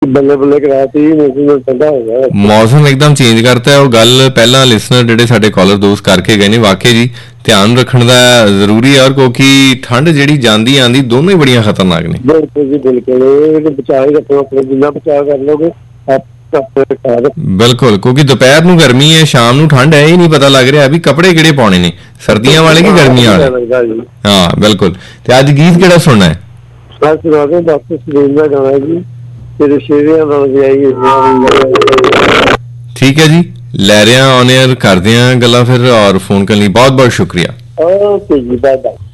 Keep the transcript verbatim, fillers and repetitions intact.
ਬੱਲੇ ਬੱਲੇ ਕਰਾਤੀ, ਮੌਸਮ ਠੰਡਾ ਹੋ ਗਿਆ, ਮੌਸਮ ਇੱਕਦਮ ਚੇਂਜ ਕਰਤਾ। ਉਹ ਗੱਲ ਪਹਿਲਾਂ ਲਿਸਨਰ ਜਿਹੜੇ ਸਾਡੇ ਕਾਲਰ ਦੋਸਤ ਕਰਕੇ ਗਏ ਨੇ, ਵਾਕਈ ਜੀ ਧਿਆਨ ਰੱਖਣ ਦਾ ਜ਼ਰੂਰੀ ਹੈ। ਔਰ ਕਿਉਂਕਿ ਠੰਡ ਜਿਹੜੀ ਜਾਂਦੀ ਆਉਂਦੀ ਦੋਨੋਂ ਹੀ ਬੜੀਆਂ ਖਤਰਨਾਕ ਨੇ। ਬਿਲਕੁਲ ਜੀ ਬਿਲਕੁਲ, ਇਹ ਬਚਾ ਹੀ ਰੱਖੋ ਆਪਣੇ, ਜਿੰਨਾ ਬਚਾਅ ਕਰ ਲਓਗੇ ਬਿਲਕੁਲ, ਕਿਉਂਕਿ ਦੁਪਹਿਰ ਨੂੰ ਗਰਮੀ ਹੈ, ਸ਼ਾਮ ਨੂੰ ਠੰਡ ਹੈ, ਇਹ ਨਹੀਂ ਪਤਾ ਲੱਗ ਰਿਹਾ ਵੀ ਕੱਪੜੇ ਕਿਹੜੇ ਪਾਉਣੇ ਨੇ, ਸਰਦੀਆਂ ਵਾਲੇ ਕਿ ਗਰਮੀਆਂ ਵਾਲੇ। ਹਾਂ ਬਿਲਕੁਲ। ਤੇ ਅੱਜ ਗੀਤ ਕਿਹੜਾ ਸੁਣਨਾ ਹੈ? ਬਸ ਸਲੀਮ ਦਾ ਗਾਣਾ ਜੀ, ਤੇਰੇ ਸ਼ੇਰਿਆਂ ਨਾਲ ਵਿਆਹੀ। ਠੀਕ ਹੈ ਜੀ, ਲੈ ਰਿਹਾ, ਔਨ ਏਅਰ ਕਰਦੇ ਹਾਂ ਗੱਲਾਂ ਫਿਰ। ਔਰ ਫੋਨ ਕਰਨ ਲਈ ਬਹੁਤ ਬਹੁਤ ਸ਼ੁਕਰੀਆ। ਓਕੇ ਜੀ, ਬਾਏ ਬਾਏ।